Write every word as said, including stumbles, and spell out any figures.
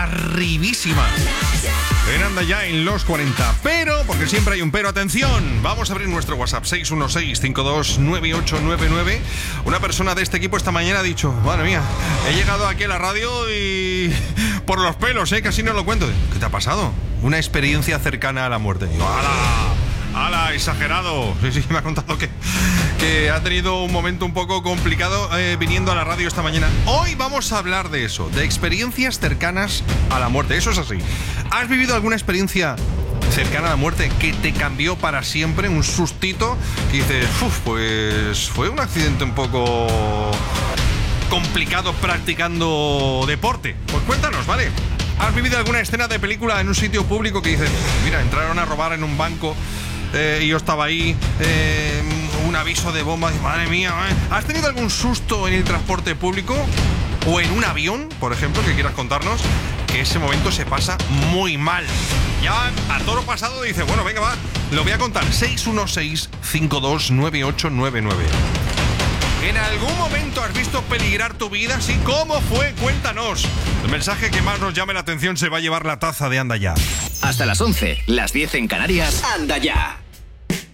arribísima. En Anda Ya en los cuarenta. Pero, porque siempre hay un pero, atención, vamos a abrir nuestro WhatsApp seis uno seis, cinco dos nueve ocho nueve nueve. Una persona de este equipo esta mañana ha dicho: madre mía, he llegado aquí a la radio y por los pelos, eh, casi no lo cuento. ¿Qué te ha pasado? Una experiencia cercana a la muerte. Y yo, ¡hala! ¡Hala! Exagerado. Sí, sí, me ha contado que, que ha tenido un momento un poco complicado eh, viniendo a la radio esta mañana. Hoy vamos a hablar de eso, de experiencias cercanas a la muerte. Eso es así. ¿Has vivido alguna experiencia cercana a la muerte que te cambió para siempre? Un sustito que dices, uff, pues fue un accidente un poco complicado practicando deporte. Pues cuéntanos, ¿vale? ¿Has vivido alguna escena de película en un sitio público que dices, mira, entraron a robar en un banco eh, y yo estaba ahí, eh, un aviso de bomba, madre mía, eh? ¿Has tenido algún susto en el transporte público o en un avión, por ejemplo, que quieras contarnos? Que ese momento se pasa muy mal. Ya a toro pasado dice, bueno, venga, va, lo voy a contar. seis uno seis, cinco dos nueve ocho nueve nueve. ¿En algún momento has visto peligrar tu vida? ¿Sí? ¿Cómo fue? Cuéntanos. El mensaje que más nos llame la atención se va a llevar la taza de Anda Ya. Hasta las once, las diez en Canarias. Anda Ya.